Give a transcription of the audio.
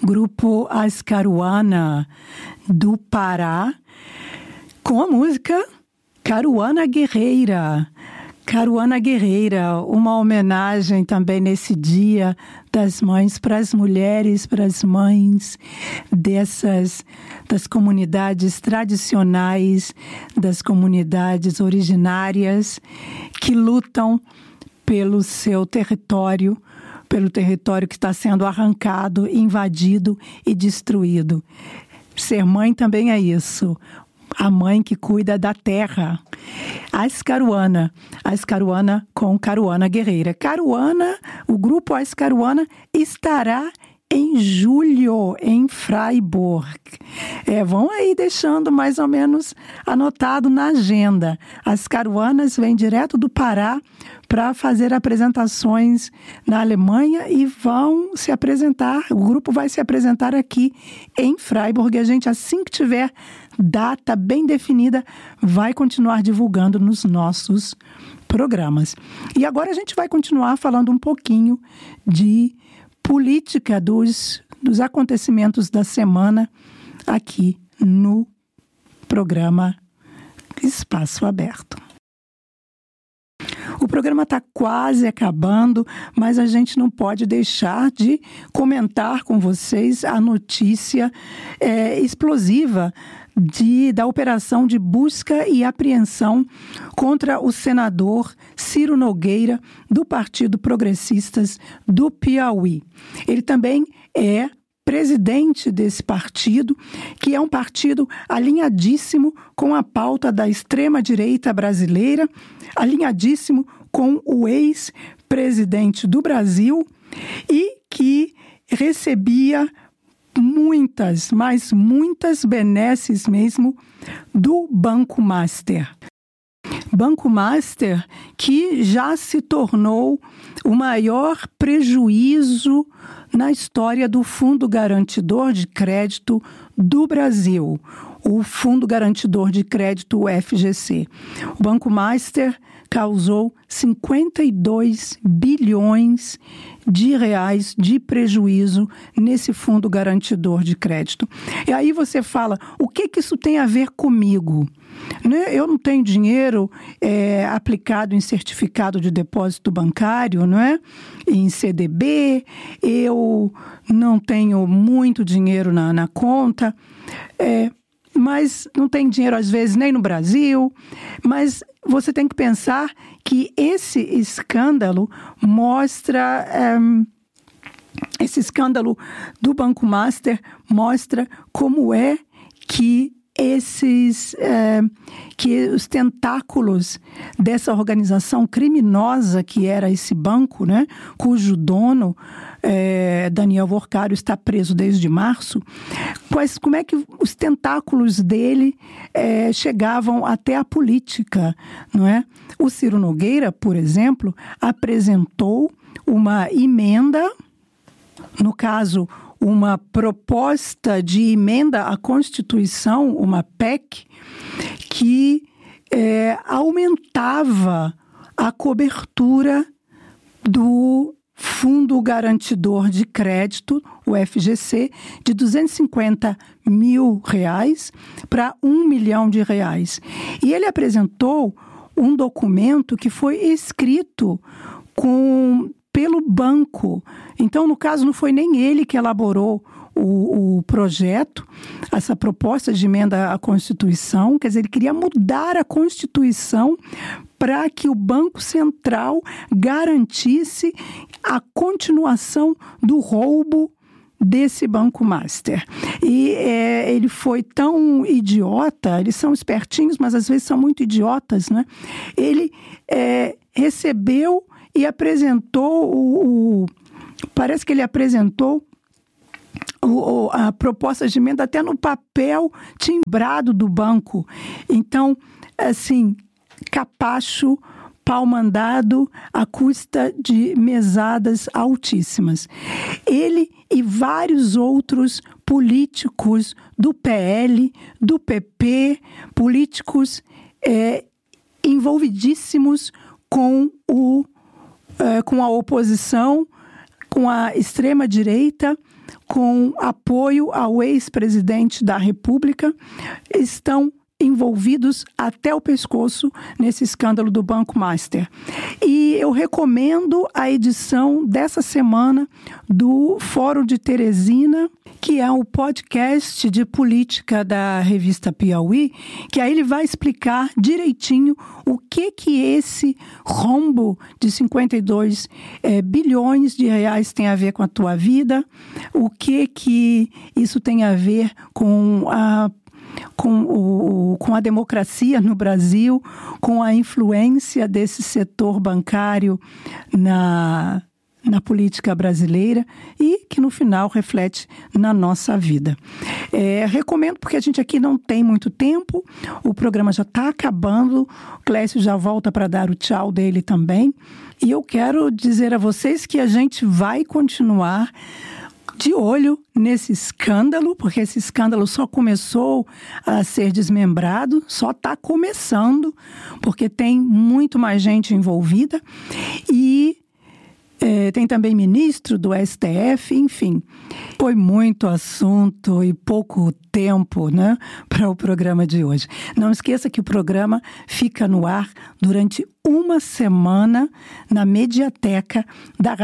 grupo As Caruana, do Pará, com a música Caruana Guerreira. Caruana Guerreira, uma homenagem também nesse Dia das Mães para as mulheres, para as mães das comunidades tradicionais, das comunidades originárias que lutam pelo seu território, pelo território que está sendo arrancado, invadido e destruído. Ser mãe também é isso. A mãe que cuida da terra. As Caruana com Caruana Guerreira. Caruana, o grupo As Caruana estará em julho, em Freiburg. Vão aí deixando mais ou menos anotado na agenda. As Caruanas vêm direto do Pará para fazer apresentações na Alemanha e vão se apresentar, o grupo vai se apresentar aqui em Freiburg. A gente, assim que tiver data bem definida, vai continuar divulgando nos nossos programas. E agora a gente vai continuar falando um pouquinho de política dos acontecimentos da semana aqui no programa Espaço Aberto. O programa está quase acabando, mas a gente não pode deixar de comentar com vocês a notícia explosiva da operação de busca e apreensão contra o senador Ciro Nogueira, do Partido Progressistas do Piauí. Ele também é presidente desse partido, que é um partido alinhadíssimo com a pauta da extrema-direita brasileira, alinhadíssimo com o ex-presidente do Brasil e que recebia muitas, mas muitas benesses mesmo do Banco Master. Banco Master que já se tornou o maior prejuízo na história do Fundo Garantidor de Crédito do Brasil, o Fundo Garantidor de Crédito, o FGC. O Banco Master causou 52 bilhões de reais de prejuízo nesse Fundo Garantidor de Crédito. E aí você fala, o que isso tem a ver comigo? Eu não tenho dinheiro aplicado em certificado de depósito bancário, não é? Em CDB, eu não tenho muito dinheiro na conta, mas não tem dinheiro às vezes nem no Brasil, mas você tem que pensar que esse escândalo mostra, esse escândalo do Banco Master mostra como é que que os tentáculos dessa organização criminosa que era esse banco, né, cujo dono, Daniel Worcário, está preso desde março, como é que os tentáculos dele chegavam até a política, não é? O Ciro Nogueira, por exemplo, apresentou uma emenda, no caso, uma proposta de emenda à Constituição, uma PEC, que aumentava a cobertura do Fundo Garantidor de Crédito, o FGC, de R$250 mil para R$1 milhão. E ele apresentou um documento que foi escrito pelo banco. Então, no caso, não foi nem ele que elaborou o projeto, essa proposta de emenda à Constituição. Quer dizer, ele queria mudar a Constituição para que o Banco Central garantisse a continuação do roubo desse Banco Master. E ele foi tão idiota, eles são espertinhos, mas às vezes são muito idiotas, né? Ele recebeu e apresentou parece que ele apresentou a proposta de emenda até no papel timbrado do banco. Então, assim, capacho, pau mandado à custa de mesadas altíssimas. Ele e vários outros políticos do PL, do PP, políticos envolvidíssimos com a oposição, com a extrema-direita, com apoio ao ex-presidente da República, estão envolvidos até o pescoço nesse escândalo do Banco Master. E eu recomendo a edição dessa semana do Fórum de Teresina, que é o podcast de política da revista Piauí, que aí ele vai explicar direitinho o que esse rombo de 52 bilhões de reais tem a ver com a tua vida, o que isso tem a ver com a democracia no Brasil, com a influência desse setor bancário na política brasileira e que no final reflete na nossa vida. Recomendo porque a gente aqui não tem muito tempo, o programa já está acabando, o Clécio já volta para dar o tchau dele também, e eu quero dizer a vocês que a gente vai continuar de olho nesse escândalo, porque esse escândalo só começou a ser desmembrado, só está começando, porque tem muito mais gente envolvida e tem também ministro do STF, enfim. Foi muito assunto e pouco tempo, né, para o programa de hoje. Não esqueça que o programa fica no ar durante uma semana na Mediateca da